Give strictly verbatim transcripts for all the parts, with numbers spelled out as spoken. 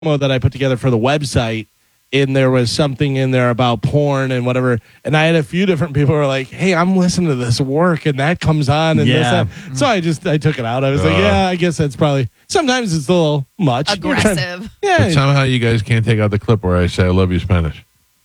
that I put together for the website, and there was something in there about porn and whatever. And I had a few different people who were like, hey, I'm listening to this work and that comes on. And Yeah. this, that. So I just, I took it out. I was Uh. like, yeah, I guess that's probably, sometimes it's a little much. You're trying- Aggressive. yeah. But somehow you guys can't take out the clip where I say I love you Spanish.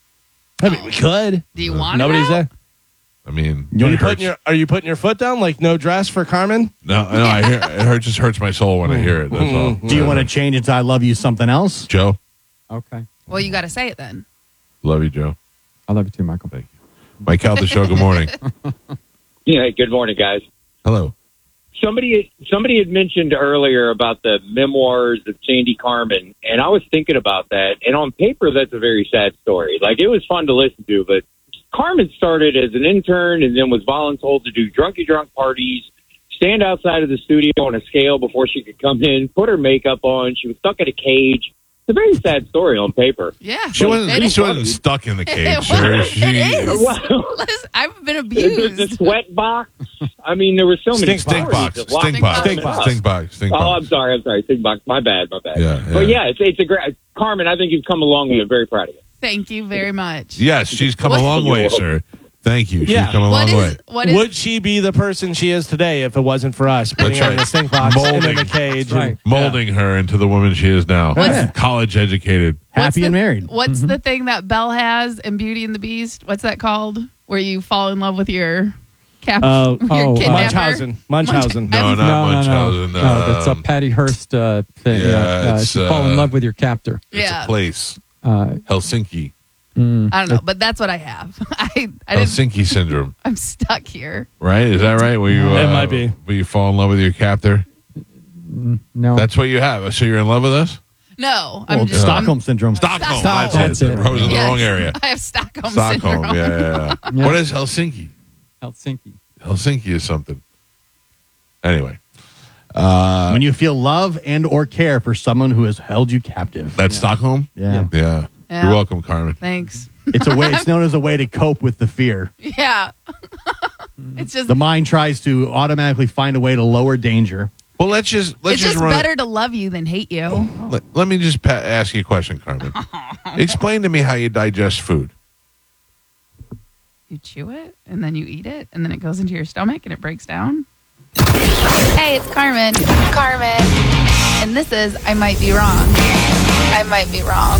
I mean, we could. Do you want Nobody's it? there. I mean, Are you, it putting hurts. your, are you putting your foot down like no dress for Carmen? No, no, I hear it hurts, just hurts my soul when I hear it. That's all. Do you want to change it to I love you something else? Joe? Okay. Well, you got to say it then. Love you, Joe. I love you too, Michael. Thank you. Mike out the show. Good morning. Yeah, good morning, guys. Hello. Somebody somebody had mentioned earlier about the memoirs of Sandy Carmen, and I was thinking about that. And on paper, that's a very sad story. Like, it was fun to listen to, but Carmen started as an intern and then was voluntold to do drunky drunk parties, stand outside of the studio on a scale before she could come in, put her makeup on. She was stuck in a cage. It's a very sad story on paper. Yeah. She wasn't, It she is. wasn't stuck in the It cage. was. Sure. She, It is. Well, Listen, I've been the, the abused. sweat box. I mean, there were so many Stink stories box. of locked Stink box. Carmen Stink up. box. Stink box. Stink Oh, box. I'm sorry. I'm sorry. Stink box. My bad. My bad. Yeah, But yeah. yeah, it's, it's a great Carmen. I think you've come a long way. I'm very proud of you. Thank you very much. Yes, she's come a What- long way, sir. Thank you. She's Yeah. come a What long is, way. what is, Would she be the person she is today if it wasn't for us putting That's her in right. the stink box and in Molding. the cage? Right. And, Molding her into the woman she is now. What's- College educated. Happy the, and married. What's the thing that Belle has in Beauty and the Beast? What's that called? Where you fall in love with your cap, Oh, your oh, uh, kidnapper? Munchausen. Munchausen. No, I'm- not no, no, no. Munchausen. No, that's a Um, Patty Hearst uh, thing. yeah, Yeah, uh, it's, you fall in uh, love with your captor. It's Yeah. a place. Uh, Helsinki. mm, I don't know, but that's what I have. I, I didn't, Helsinki syndrome. I'm stuck here. Right? Is that right? Where you, uh, It might be. Where you fall in love with your captor? no. That's what you have. So you're in love with us? No, I'm Well, just Stockholm syndrome. Stockholm. Stockholm. That's, That's it. it. I was in the Yes. wrong area. I have Stockholm, Stockholm. syndrome. Yeah, yeah, yeah. Yeah. What is Helsinki? Helsinki. Helsinki is something. Anyway. Uh, When you feel love and or care for someone who has held you captive. that's Stockholm? Yeah. Yeah. Yeah. You're welcome, Carmen. Thanks. It's a way. It's known as a way to cope with the fear. Yeah. It's just The mind tries to automatically find a way to lower danger. Well, let's just let's it's just, just run. better to love you than hate you. Let, let me just pa- ask you a question, Carmen. Explain to me how you digest food. You chew it and then you eat it and then it goes into your stomach and it breaks down. Hey, it's Carmen. Carmen. And this is I Might Be Wrong. I might be wrong.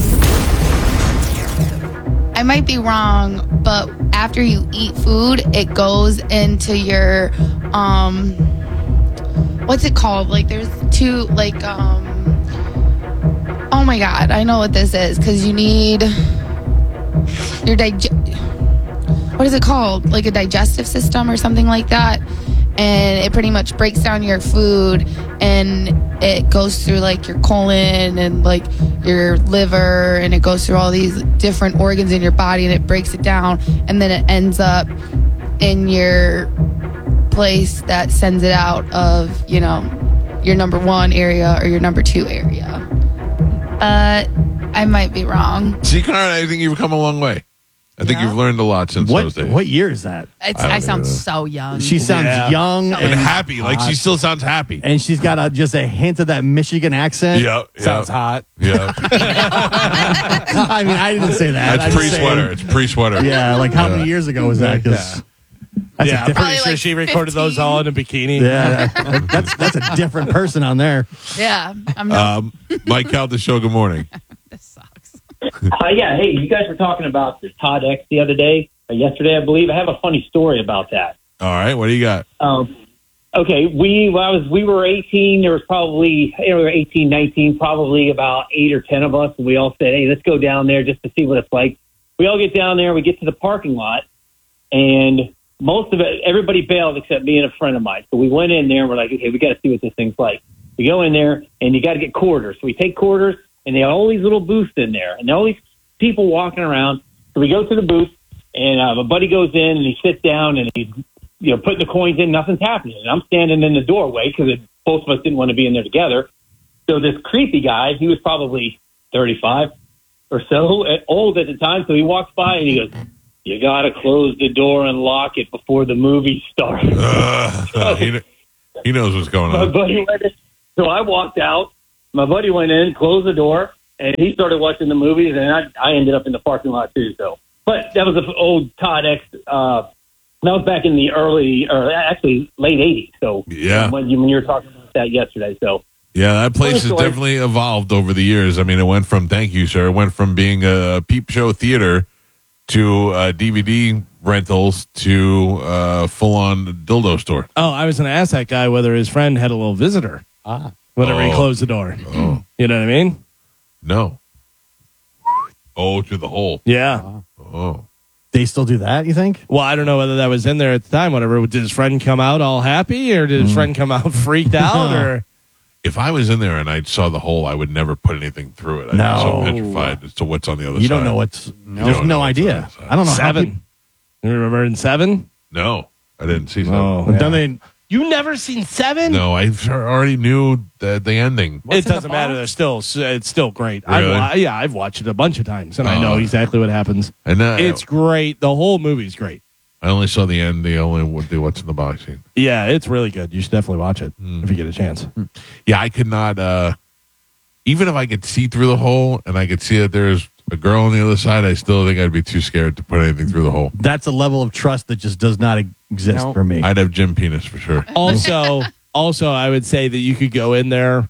I might be wrong, but after you eat food, it goes into your um what's it called? Like there's two like um oh my god, I know what this is because you need your dig what is it called? Like a digestive system or something like that. And it pretty much breaks down your food and it goes through like your colon and like your liver and it goes through all these different organs in your body and it breaks it down and then it ends up in your place that sends it out of, you know, your number one area or your number two area. But I might be wrong. See, Carmen, I think you've come a long way. I think Yeah. you've learned a lot since those What days. what year is that? It's, I I, don't sound know. so young. She sounds Yeah. young and and happy. Like she still sounds happy. and she's got a, just a hint of that Michigan accent. Yeah. Sounds yeah, hot. Yeah. I mean, I didn't say that. That's I'm just pre-sweater. It's pre-sweater. saying- Yeah, like how Yeah. many years ago was that? 'Cause Yeah. that's yeah, a I'm different. pretty Probably sure like she recorded those fifteen. all in a bikini. Yeah, that- that's that's a different person on there. yeah, I'm not. Um, Mike Cal, the show. Good morning. This sucks. Uh, yeah, hey, you guys were talking about the Todd X the other day, uh, yesterday, I believe. I have a funny story about that. All right. What do you got? Um, okay, we when I was we were eighteen. There was probably you know, we were eighteen, nineteen, probably about eight or ten of us, and we all said, "Hey, let's go down there just to see what it's like." We all get down there. We get to the parking lot, and most of it, everybody bailed except me and a friend of mine. So we went in there, and we're like, "Okay, we got to see what this thing's like." We go in there, and you got to get quarters. So we take quarters, and they have all these little booths in there, and all these people walking around. So we go to the booth, and uh, my buddy goes in, and he sits down, and he's you know putting the coins in. Nothing's happening, and I'm standing in the doorway because both of us didn't want to be in there together. So this creepy guy, he was probably thirty-five or so, old at the time. So he walks by, and he goes, "You got to close the door and lock it before the movie starts." Uh, he, kn- he knows what's going My on. buddy went in. So I walked out. My buddy went in, closed the door, and he started watching the movies, and I, I ended up in the parking lot too. So, but that was an old Todd X. Uh, that was back in the early, or actually late eighties. So Yeah. when you, when you were talking about that yesterday, so. Yeah, that place has Funny story. definitely evolved over the years. I mean, it went from, thank you, sir, it went from being a peep show theater to uh, D V D rentals to uh, full-on dildo store. Oh, I was going to ask that guy whether his friend had a little visitor Ah. whenever he Oh. closed the door. Oh, You know what I mean? no. Oh, to the hole. Yeah. Oh. They still do that, you think? Well, I don't know whether that was in there at the time. Whatever. Did his friend come out all happy, or did his friend come out freaked out, or? If I was in there and I saw the hole, I would never put anything through it. I'd No. be so petrified as to what's on the other You side. don't know what's. You There's don't know no what's on idea. the other side. I don't know how Seven. people- You remember in Seven? No, I didn't see that. Oh, Don't they? You never seen Seven? No, I already knew the, the ending. It doesn't matter. They're still. It's still great. Really? I've, wa- yeah, I've watched it a bunch of times, and I know Oh. exactly what happens. And uh, It's great. The whole movie's great. I only saw the end. The only would do what's in the box scene. Yeah, it's really good. You should definitely watch it Hmm. if you get a chance. Yeah, I could not. Uh, even if I could see through the hole and I could see that there's a girl on the other side, I still think I'd be too scared to put anything through the hole. That's a level of trust that just does not exist No. for me. I'd have Jim Penis for sure. Also, also, I would say that you could go in there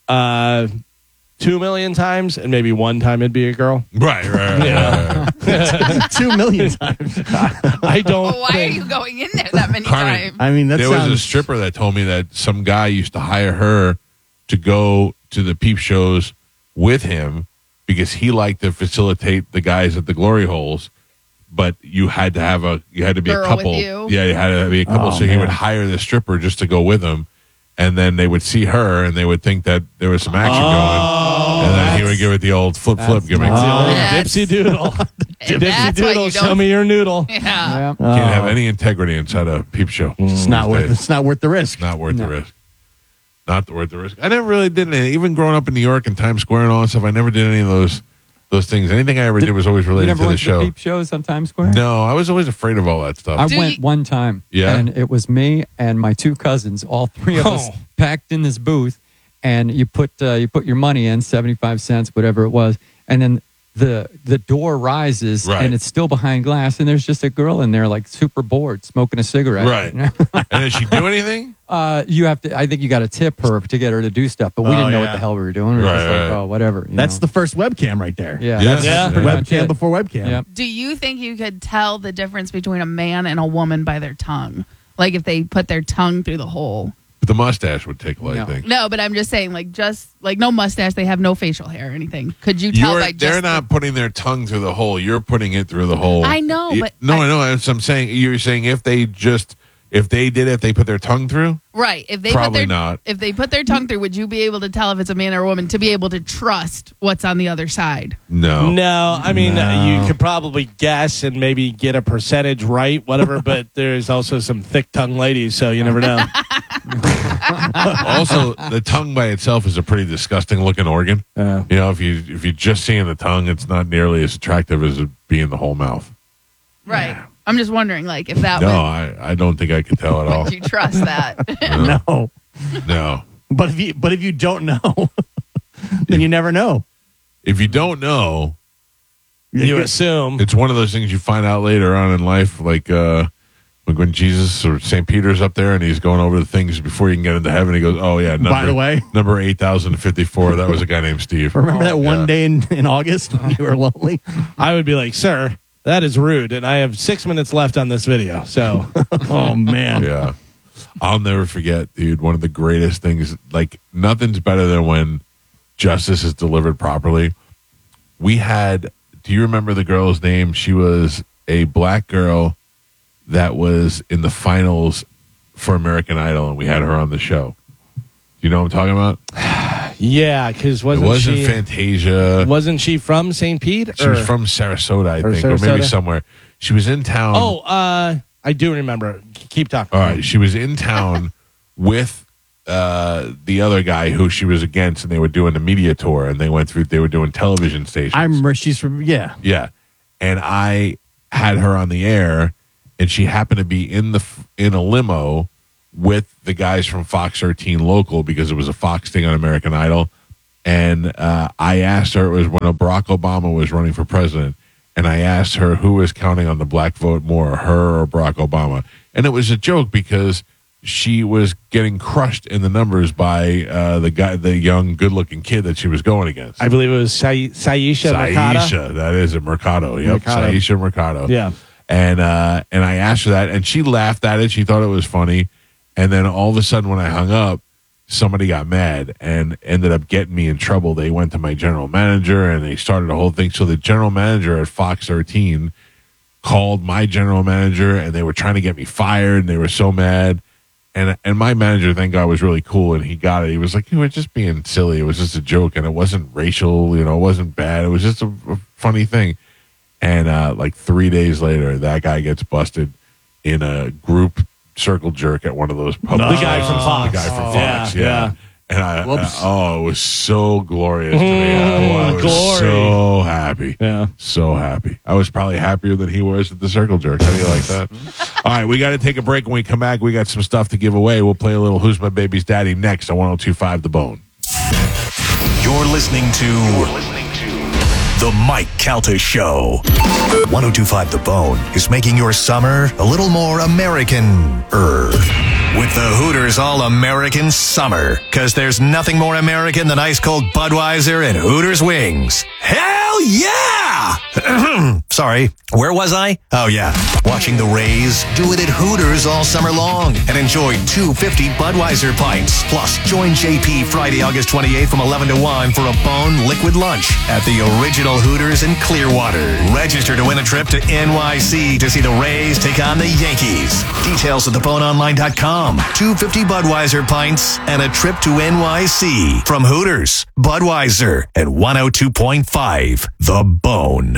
uh, two million times, and maybe one time it'd be a girl. Right, right, right. Yeah. right, right. Two million times. I don't. Well, why are think, you going in there that many Carmen, times? I mean, that There sounds. was a stripper that told me that some guy used to hire her to go to the peep shows with him because he liked to facilitate the guys at the glory holes, but you had to have a you had to be Girl a with couple. you? Yeah, you had to be a couple. Oh, so he man. would hire the stripper just to go with him, and then they would see her and they would think that there was some action going, and then he would give it the old flip flip that's- gimmick. the old That's- dipsy doodle. And Dipsy that's why doodle, you show don't. me your noodle. Yeah. Yeah. Can't have Oh, any integrity inside a peep show. it's not worth. It's not worth the risk. Not worth No. the risk. Not worth the risk. I never really did any. Even growing up in New York and Times Square and all that stuff, I never did any of those those things. Anything I ever did, was always You related never to the went to the show. peep shows on Times Square? No, I was always afraid of all that stuff. I Do went you- one time. Yeah? And it was me and my two cousins, all three of us Oh. packed in this booth. And you put uh, you put your money in, seventy-five cents, whatever it was. And then the the door rises Right. and it's still behind glass. And there's just a girl in there, like super bored, smoking a cigarette. Right. And did she do anything? uh, you have to, I think you got to tip her to get her to do stuff. But we Oh, didn't know yeah. what the hell we were doing. We were Right, just like, right. oh, whatever. you That's know. the first webcam right there. Yeah. Yeah. that's Yeah. pretty much Webcam it. before webcam. Yep. Do you think you could tell the difference between a man and a woman by their tongue? Like if they put their tongue through the hole? The mustache would take light, No. I think. No, but I'm just saying, like, just like no mustache, they have no facial hair or anything. Could you tell You're, by just they're not putting their tongue through the hole. You're putting it through the hole. I know, You- but no, I- I, know. That's what I'm saying. You're saying if they just if they did it, if they put their tongue through, right? If they Probably put their, not. If they put their tongue through, would you be able to tell if it's a man or a woman to be able to trust what's on the other side? no. No, I mean uh, No. you could probably guess and maybe get a percentage right, whatever. But there's also some thick tongue ladies, so you never know. Also, the tongue by itself is a pretty disgusting looking organ. Uh, You know, if you if you're just seeing the tongue, it's not nearly as attractive as it being the whole mouth. Right. I'm just wondering, like, if that No, would, I, I don't think I could tell at all. would you trust that? No, No. but if you but if you don't know, then you never know. If you don't know, you assume. it's one of those things you find out later on in life, like uh, like when Jesus or Saint Peter's up there and he's going over the things before you can get into heaven. He goes, "Oh yeah, number, By the way. number eight thousand fifty-four. That was a guy named Steve." Remember that one Yeah. day in, in August when you were lonely? I would be like, sir, that is rude, and I have six minutes left on this video. So Oh man. Yeah. I'll never forget, dude. One of the greatest things, like nothing's better than when justice is delivered properly. We had, do you remember the girl's name? She was a black girl that was in the finals for American Idol, and we had her on the show. You know what I'm talking about? yeah, because It wasn't, wasn't she Fantasia. wasn't she from Saint Pete? She was from Sarasota, I or think, or maybe Sarasota? somewhere. She was in town. Oh, uh, I do remember. Keep talking. All right, she was in town with uh, the other guy who she was against, and they were doing a media tour, and they went through. They were doing television stations. I remember she's from yeah. yeah, and I had her on the air, and she happened to be in the f- in a limo with the guys from Fox thirteen local because it was a Fox thing on American Idol, And uh, I asked her, it was when Barack Obama was running for president, and I asked her who was counting on the black vote more, her or Barack Obama. And it was a joke because she was getting crushed in the numbers by uh, the guy, the young, good-looking kid that she was going against. I believe it was Sa- Saisha Mercado. Saisha, that is a Mercado. Yep, Mercado. Saisha Mercado. Yeah. And uh, and I asked her that, and she laughed at it. She thought it was funny. And then all of a sudden, when I hung up, somebody got mad and ended up getting me in trouble. They went to my general manager, and they started a whole thing. So the general manager at Fox thirteen called my general manager, and they were trying to get me fired, and they were so mad. And and my manager, thank God, was really cool, and he got it. He was like, you were just being silly. It was just a joke, and it wasn't racial. You know, it wasn't bad. It was just a, a funny thing. And uh, like three days later, that guy gets busted in a group circle jerk at one of those public. The guy from Fox. The guy from Oh. Fox, Yeah, yeah. yeah. And I, Whoops. I, oh, it was so glorious to me. I was Glory. so happy. Yeah. So happy. I was probably happier than he was at the circle jerk. How do you like that? All right, we got to take a break. When we come back, we got some stuff to give away. We'll play a little Who's My Baby's Daddy next on one oh two point five The Bone. You're listening to, You're listening to The Mike Calta Show. one oh two point five The Bone is making your summer a little more American-er. With the Hooters All-American Summer. Because there's nothing more American than ice-cold Budweiser and Hooters wings. Hell yeah! Sorry, where was I? Oh, yeah. Watching the Rays do it at Hooters all summer long. And enjoy two fifty Budweiser pints. Plus, join J P Friday, August twenty-eighth from eleven to one for a Bone Liquid Lunch at the original Hooters in Clearwater. Register to win a trip to N Y C to see the Rays take on the Yankees. Details at the bone online dot com. two fifty Budweiser pints and a trip to N Y C from Hooters, Budweiser, and one oh two point five The Bone.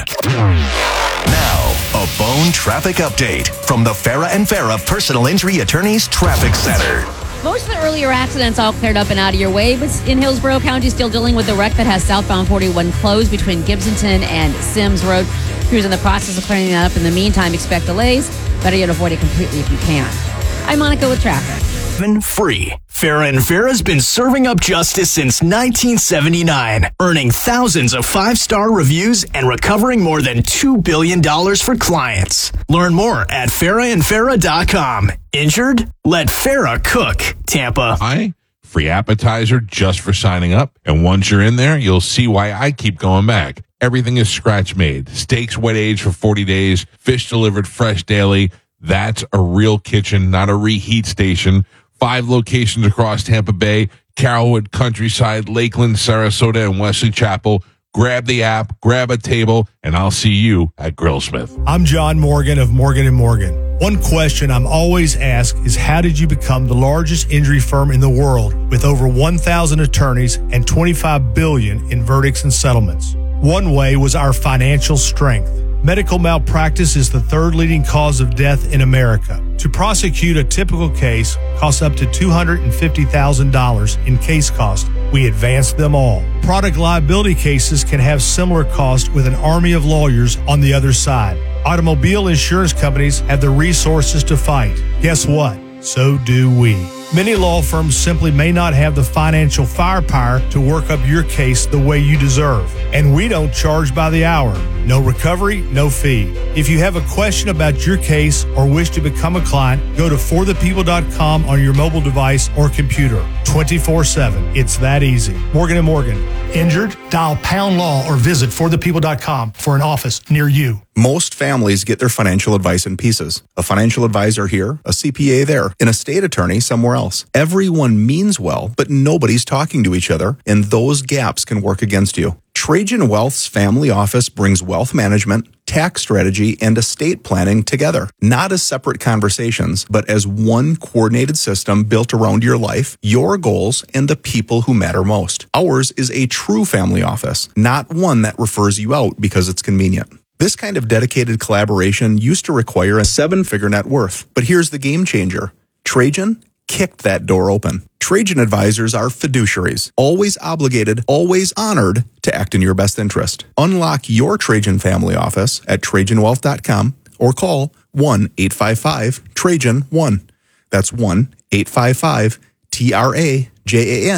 Now, a Bone traffic update from the Farah and Farah Personal Injury Attorneys Traffic Center. Most of the earlier accidents all cleared up and out of your way, but in Hillsborough County, still dealing with the wreck that has southbound forty-one closed between Gibsonton and Sims Road. Crews in the process of clearing that up. In the meantime, expect delays. Better yet, avoid it completely if you can. I'm Monica with traffic. Free. Farah and Farah's been serving up justice since nineteen seventy-nine, earning thousands of five-star reviews and recovering more than two billion dollars for clients. Learn more at farah and farah dot com. Injured? Let Farah cook. Tampa. Hi. Free appetizer just for signing up. And once you're in there, you'll see why I keep going back. Everything is scratch made. Steaks wet aged for forty days. Fish delivered fresh daily. That's a real kitchen, not a reheat station. Five locations across Tampa Bay, Carrollwood, Countryside, Lakeland, Sarasota, and Wesley Chapel. Grab the app, grab a table, and I'll see you at Grillsmith. I'm John Morgan of Morgan and Morgan. One question I'm always asked is, how did you become the largest injury firm in the world with over one thousand attorneys and twenty-five billion dollars in verdicts and settlements? One way was our financial strength. Medical malpractice is the third leading cause of death in America. To prosecute a typical case costs up to two hundred fifty thousand dollars in case cost. We advance them all. Product liability cases can have similar costs with an army of lawyers on the other side. Automobile insurance companies have the resources to fight. Guess what? So do we. Many law firms simply may not have the financial firepower to work up your case the way you deserve. And we don't charge by the hour. No recovery, no fee. If you have a question about your case or wish to become a client, go to for the people dot com on your mobile device or computer. twenty-four seven. It's that easy. Morgan and Morgan. Injured? Dial pound law or visit for the people dot com for an office near you. Most families get their financial advice in pieces. A financial advisor here, a C P A there, an estate attorney somewhere else. Everyone means well, but nobody's talking to each other, and those gaps can work against you. Trajan Wealth's family office brings wealth management, tax strategy, and estate planning together, not as separate conversations, but as one coordinated system built around your life, your goals, and the people who matter most. Ours is a true family office, not one that refers you out because it's convenient. This kind of dedicated collaboration used to require a seven-figure net worth, but here's the game changer. Trajan kicked that door open. Trajan advisors are fiduciaries, always obligated, always honored to act in your best interest. Unlock your Trajan family office at trajan wealth dot com or call one eight five five Trajan one. That's one eight five five T R A J A N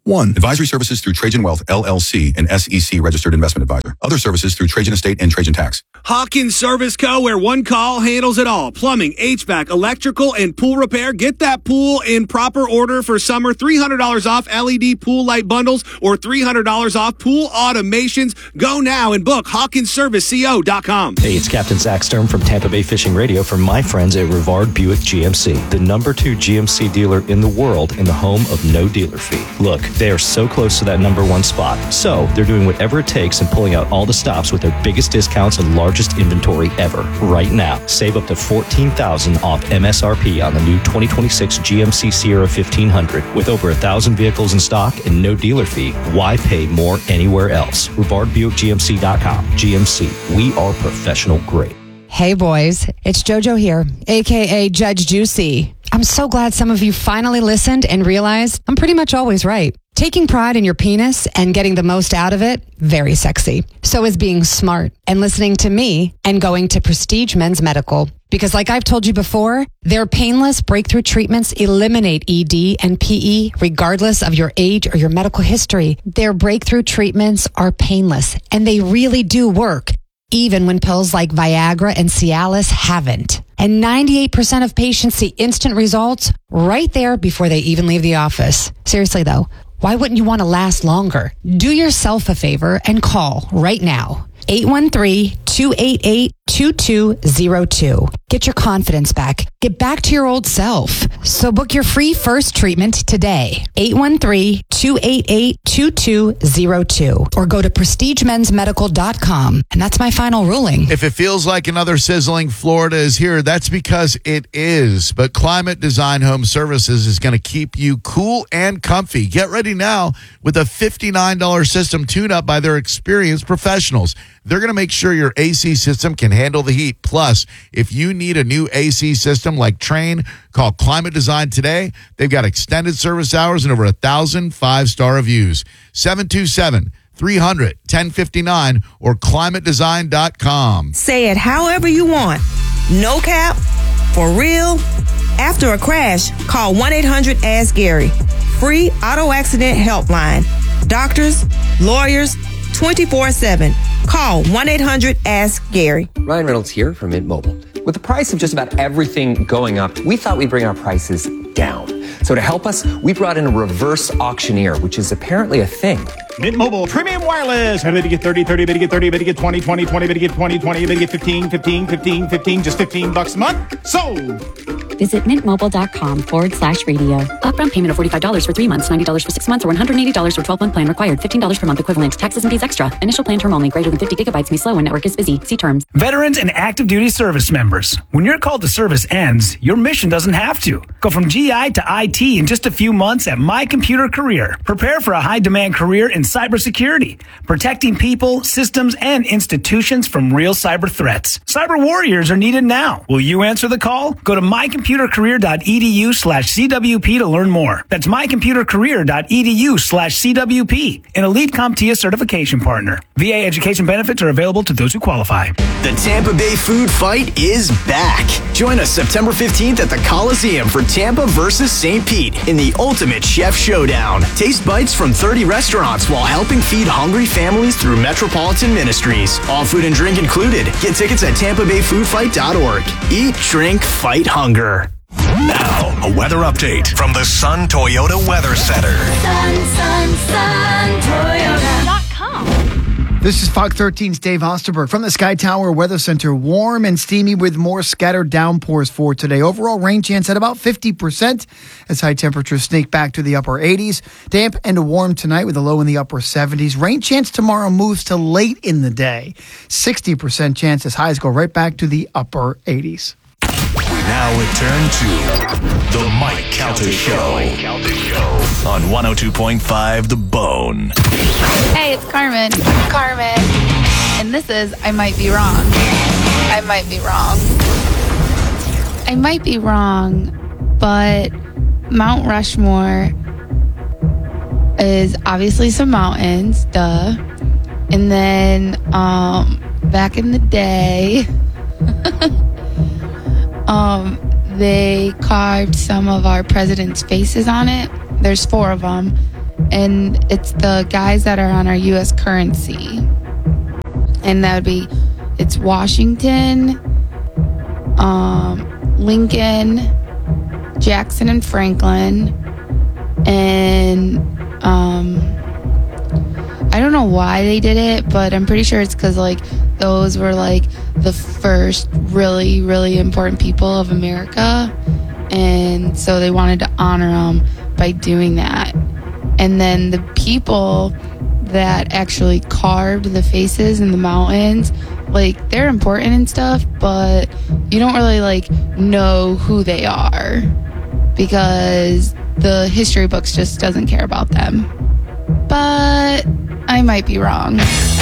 one. Advisory services through Trajan Wealth, L L C, an S E C registered investment advisor. Other services through Trajan Estate and Trajan Tax. Hawkins Service Co., where one call handles it all. Plumbing, H V A C, electrical, and pool repair. Get that pool in proper order for summer. three hundred dollars off L E D pool light bundles or three hundred dollars off pool automations. Go now and book Hawkins Service Co dot com. Hey, it's Captain Zach Stern from Tampa Bay Fishing Radio for my friends at Rivard Buick G M C, the number two G M C dealer in the world and the home of no dealer fee. Look, they are so close to that number one spot. So they're doing whatever it takes and pulling out all the stops with their biggest discounts and largest inventory ever. Right now, save up to fourteen thousand dollars off M S R P on the new twenty twenty-six G M C Sierra fifteen hundred. With over a thousand vehicles in stock and no dealer fee, why pay more anywhere else? Rivard Buick G M C dot com. G M C, we are professional grade. Hey boys, it's JoJo here, aka Judge Juicy. I'm so glad some of you finally listened and realized I'm pretty much always right. Taking pride in your penis and getting the most out of it, very sexy. So is being smart and listening to me and going to Prestige Men's Medical. Because like I've told you before, their painless breakthrough treatments eliminate E D and P E regardless of your age or your medical history. Their breakthrough treatments are painless and they really do work, even when pills like Viagra and Cialis haven't. And ninety-eight percent of patients see instant results right there before they even leave the office. Seriously though, why wouldn't you want to last longer? Do yourself a favor and call right now. eight one three, two eight eight, two two zero two. Get your confidence back. Get back to your old self. So book your free first treatment today. eight one three, two eight eight, two two zero two. Or go to prestige men's medical dot com. And that's my final ruling. If it feels like another sizzling Florida is here, that's because it is. But Climate Design Home Services is going to keep you cool and comfy. Get ready now with a fifty-nine dollars system tune-up by their experienced professionals. They're going to make sure your A C system can handle the heat. Plus, if you need a new A C system like Train, call Climate Design today. They've got extended service hours and over a thousand five-star reviews. seven two seven, three hundred, ten fifty-nine or climate design dot com. Say it however you want. No cap, for real. After a crash, call one eight hundred ask Gary. Free auto accident helpline. Doctors, lawyers, twenty-four seven. Call one eight hundred ask Gary. Ryan Reynolds here from Mint Mobile. With the price of just about everything going up, we thought we'd bring our prices down. So to help us, we brought in a reverse auctioneer, which is apparently a thing. Mint Mobile Premium Wireless. Better get thirty, thirty, better get thirty, better get twenty, twenty, twenty, better get twenty, twenty, better get fifteen, fifteen, fifteen, fifteen, just fifteen bucks a month. Sold. Visit mintmobile.com forward slash radio. Upfront payment of forty-five dollars for three months, ninety dollars for six months, or one hundred eighty dollars for twelve-month plan required. fifteen dollars per month equivalent. Taxes and fees extra. Initial plan term only. Greater than fifty gigabytes may slow when network is busy. See terms. Veterans and active duty service members. When your call to service ends, your mission doesn't have to. Go from G I to I T in just a few months at My Computer Career. Prepare for a high-demand career in cybersecurity, protecting people, systems, and institutions from real cyber threats. Cyber warriors are needed now. Will you answer the call? Go to mycomputercareer.edu slash CWP to learn more. That's mycomputercareer.edu slash CWP, an Elite CompTIA certification partner. V A education benefits are available to those who qualify. The Tampa Bay Food Fight is back. Join us September fifteenth at the Coliseum for Tampa versus Saint Pete in the Ultimate Chef Showdown. Taste bites from thirty restaurants while helping feed hungry families through Metropolitan Ministries. All food and drink included. Get tickets at tampa bay food fight dot org. Eat, drink, fight hunger. Now, a weather update from the Sun Toyota Weather Center. Sun, sun, sun, Toyota dot com. This is Fox thirteen's Dave Osterberg from the Sky Tower Weather Center. Warm and steamy with more scattered downpours for today. Overall rain chance at about fifty percent as high temperatures sneak back to the upper eighties. Damp and warm tonight with a low in the upper seventies. Rain chance tomorrow moves to late in the day. sixty percent chance as highs go right back to the upper eighties. We now return to the Mike Calta Show on one oh two point five The Bone. Hey, it's Carmen. Carmen. And this is I Might Be Wrong. I might be wrong. I might be wrong, but Mount Rushmore is obviously some mountains, duh. And then um, back in the day, um, they carved some of our presidents' faces on it. There's four of them. and it's the guys that are on our U S currency. And that would be, it's Washington, um, Lincoln, Jackson and Franklin, and um, I don't know why they did it, but I'm pretty sure it's because like those were like the first really, really important people of America, and so they wanted to honor them by doing that. And then the people that actually carved the faces in the mountains, like they're important and stuff, but you don't really like know who they are because the history books just doesn't care about them. But I might be wrong.